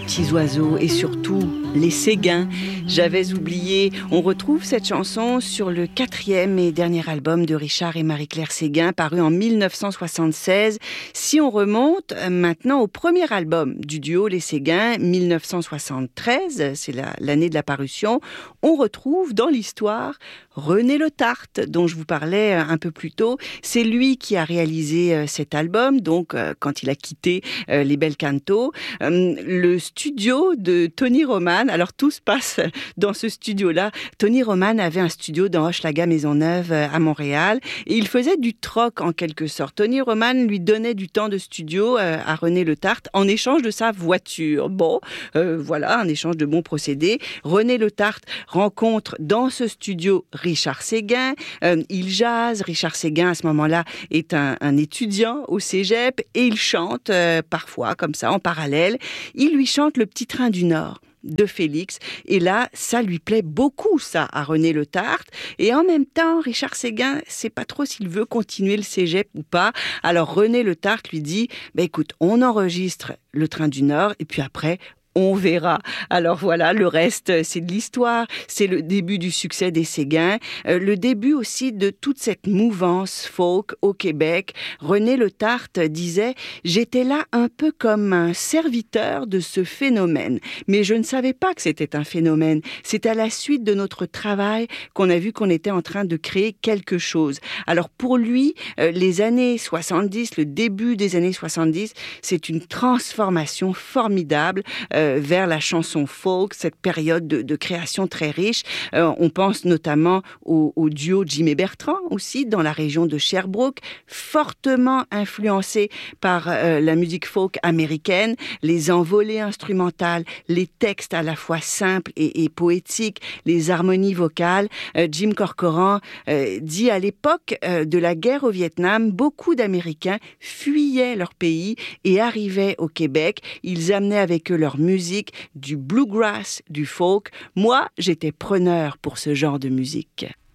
petits oiseaux et surtout les Séguins. J'avais oublié. On retrouve cette chanson sur le 4e et dernier album de Richard et Marie-Claire Séguin, paru en 1976. Si on remonte maintenant au premier album du duo Les Séguins, 1973, c'est l'année de la parution, on retrouve dans l'histoire René Le Tart, dont je vous parlais un peu plus tôt. C'est lui qui a réalisé cet album, donc quand il a quitté les Bel Canto. Le studio de Tony Roman, alors tout se passe dans ce studio-là. Tony Roman avait un studio dans Hochelaga Maisonneuve à Montréal et il faisait du troc en quelque sorte. Tony Roman lui donnait du temps de studio à René Le Tart en échange de sa voiture. Bon, voilà, un échange de bons procédés. René Le Tart rencontre dans ce studio Richard Séguin. Il jase. Richard Séguin, à ce moment-là, est un étudiant au cégep et il chante parfois, comme ça, en parallèle. Il lui chante Le Petit Train du Nord de Félix. Et là, ça lui plaît beaucoup, ça, à René Le Tart. Et en même temps, Richard Séguin sait pas trop s'il veut continuer le cégep ou pas. Alors René Le Tart lui dit, écoute, on enregistre Le Train du Nord et puis après, on verra. Alors voilà, le reste, c'est de l'histoire. C'est le début du succès des Séguins. Le début aussi de toute cette mouvance folk au Québec. René Le Tart disait « J'étais là un peu comme un serviteur de ce phénomène. Mais je ne savais pas que c'était un phénomène. C'est à la suite de notre travail qu'on a vu qu'on était en train de créer quelque chose. » Alors pour lui, les années 70, le début des années 70, c'est une transformation formidable vers la chanson folk, cette période de création très riche. On pense notamment au duo Jim et Bertrand aussi, dans la région de Sherbrooke, fortement influencé par la musique folk américaine, les envolées instrumentales, les textes à la fois simples et poétiques, les harmonies vocales. Jim Corcoran dit à l'époque de la guerre au Vietnam, beaucoup d'Américains fuyaient leur pays et arrivaient au Québec. Ils amenaient avec eux leur musique, du bluegrass, du folk. Moi, j'étais preneur pour ce genre de musique.